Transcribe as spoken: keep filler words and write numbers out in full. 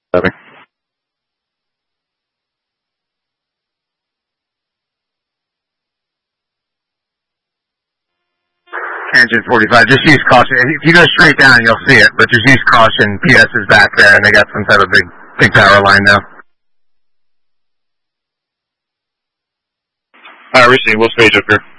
Copy. Engine forty-five, just use caution. If you go straight down, you'll see it, but just use caution. P S is back there, and they got some type of big, big power line now. Alright, receive. We'll stage up here.